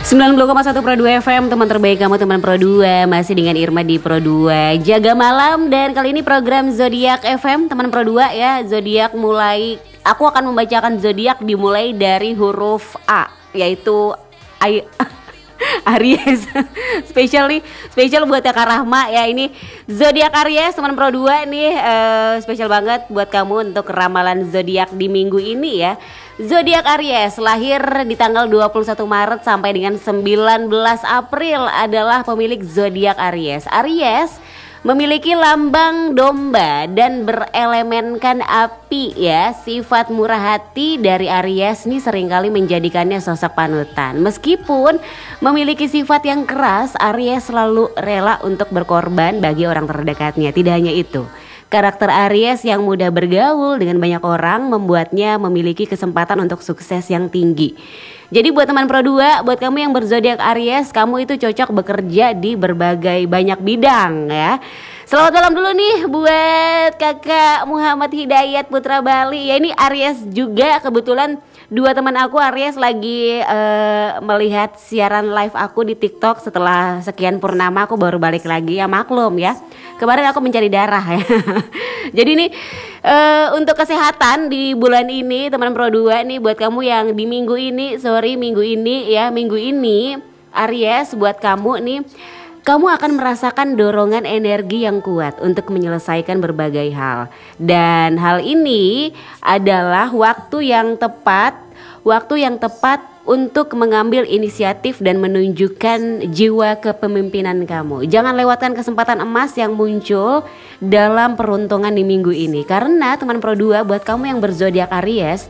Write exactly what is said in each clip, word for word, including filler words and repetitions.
sembilan puluh koma satu Pro dua F M, teman terbaik kamu, teman Pro dua. Masih dengan Irma di Pro dua Jaga Malam. Dan kali ini program Zodiak F M, teman Pro dua ya. Zodiak mulai, aku akan membacakan zodiak dimulai dari huruf A, yaitu I, Aries. Spesial nih, spesial buat Kak Rahma ya. Ini zodiak Aries, teman Pro dua nih, uh, spesial banget buat kamu untuk ramalan zodiak di minggu ini ya. Zodiak Aries lahir di tanggal dua puluh satu Maret sampai dengan sembilan belas April adalah pemilik zodiak Aries. Aries memiliki lambang domba dan berelemenkan api ya. Sifat murah hati dari Aries ini seringkali menjadikannya sosok panutan. Meskipun memiliki sifat yang keras, Aries selalu rela untuk berkorban bagi orang terdekatnya. Tidak hanya itu, karakter Aries yang mudah bergaul dengan banyak orang membuatnya memiliki kesempatan untuk sukses yang tinggi. Jadi buat teman Pro dua, buat kamu yang berzodiak Aries, kamu itu cocok bekerja di berbagai banyak bidang ya. Selamat malam dulu nih buat kakak Muhammad Hidayat Putra Bali. Ya ini Aries juga, kebetulan dua teman aku Aries lagi uh, melihat siaran live aku di TikTok. Setelah sekian purnama aku baru balik lagi ya, maklum ya. Kemarin aku mencari darah ya. Jadi nih uh, untuk kesehatan di bulan ini teman Pro dua nih, buat kamu yang di minggu ini, sorry minggu ini ya, minggu ini Aries, buat kamu nih, kamu akan merasakan dorongan energi yang kuat untuk menyelesaikan berbagai hal. Dan hal ini adalah waktu yang tepat, waktu yang tepat untuk mengambil inisiatif dan menunjukkan jiwa kepemimpinan kamu. Jangan lewatkan kesempatan emas yang muncul dalam peruntungan di minggu ini. Karena teman Pro dua, buat kamu yang berzodiak Aries,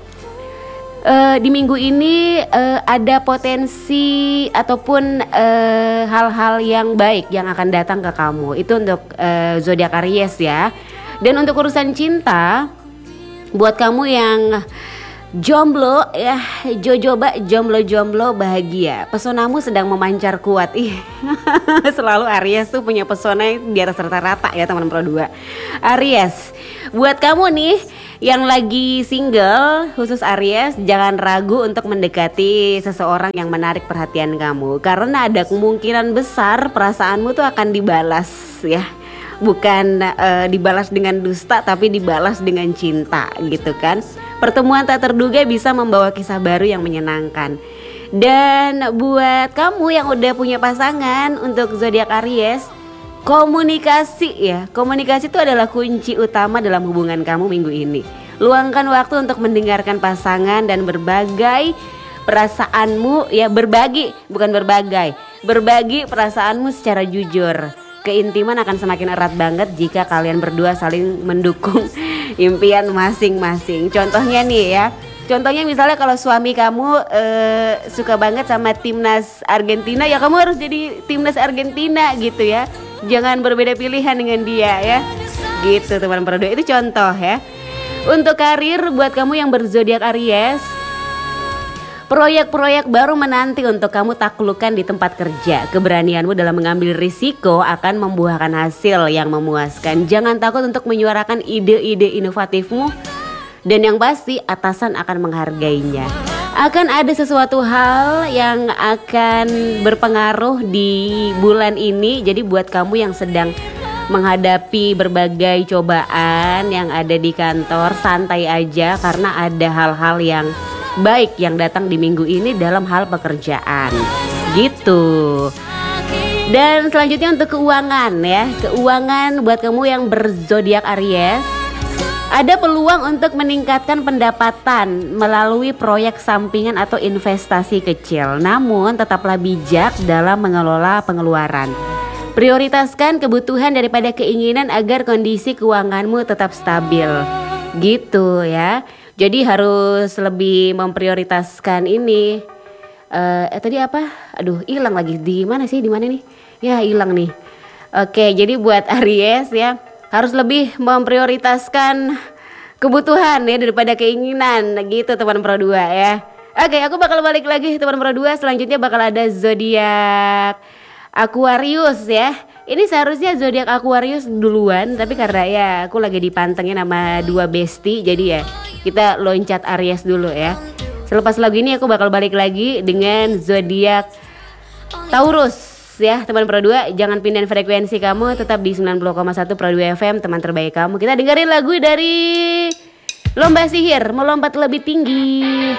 uh, di minggu ini uh, ada potensi ataupun uh, hal-hal yang baik yang akan datang ke kamu. Itu untuk uh, zodiak Aries ya. Dan untuk urusan cinta, buat kamu yang jomblo ya, jojoba jomblo-jomblo bahagia. Pesonamu sedang memancar kuat. Ih, selalu Aries tuh punya pesona di atas rata-rata ya teman Pro dua. Aries, buat kamu nih yang lagi single, khusus Aries, jangan ragu untuk mendekati seseorang yang menarik perhatian kamu. Karena ada kemungkinan besar perasaanmu tuh akan dibalas ya. Bukan uh, dibalas dengan dusta, tapi dibalas dengan cinta gitu kan. Pertemuan tak terduga bisa membawa kisah baru yang menyenangkan. Dan buat kamu yang udah punya pasangan, untuk zodiak Aries, komunikasi ya. Komunikasi itu adalah kunci utama dalam hubungan kamu minggu ini. Luangkan waktu untuk mendengarkan pasangan dan berbagai perasaanmu ya, berbagi, bukan berbagai. Berbagi perasaanmu secara jujur. Keintiman akan semakin erat banget jika kalian berdua saling mendukung impian masing-masing. Contohnya nih ya, contohnya misalnya kalau suami kamu uh, suka banget sama timnas Argentina, ya kamu harus jadi timnas Argentina gitu ya. Jangan berbeda pilihan dengan dia ya. Gitu teman Pro dua, itu contoh ya. Untuk karir, buat kamu yang berzodiak Aries, proyek-proyek baru menanti untuk kamu taklukkan di tempat kerja. Keberanianmu dalam mengambil risiko akan membuahkan hasil yang memuaskan. Jangan takut untuk menyuarakan ide-ide inovatifmu. Dan yang pasti atasan akan menghargainya. Akan ada sesuatu hal yang akan berpengaruh di bulan ini. Jadi buat kamu yang sedang menghadapi berbagai cobaan yang ada di kantor, santai aja karena ada hal-hal yang baik yang datang di minggu ini dalam hal pekerjaan gitu. Dan selanjutnya untuk keuangan ya. Keuangan buat kamu yang berzodiak Aries, ada peluang untuk meningkatkan pendapatan melalui proyek sampingan atau investasi kecil. Namun tetaplah bijak dalam mengelola pengeluaran. Prioritaskan kebutuhan daripada keinginan agar kondisi keuanganmu tetap stabil gitu ya. Jadi harus lebih memprioritaskan ini. Uh, eh tadi apa? Aduh, hilang lagi. Di mana sih? Di mana nih? Ya, hilang nih. Oke, jadi buat Aries ya, harus lebih memprioritaskan kebutuhan ya daripada keinginan gitu teman Pro dua ya. Oke, aku bakal balik lagi teman Pro dua. Selanjutnya bakal ada zodiak Aquarius ya. Ini seharusnya zodiak Aquarius duluan, tapi karena ya aku lagi dipantengin sama dua bestie, jadi ya kita loncat Aries dulu ya. Selepas lagu ini aku bakal balik lagi dengan zodiak Taurus ya teman Pro dua, jangan pindahin frekuensi kamu, tetap di sembilan puluh koma satu Pro dua F M, teman terbaik kamu. Kita dengerin lagu dari Lomba Sihir, Melompat Lebih Tinggi.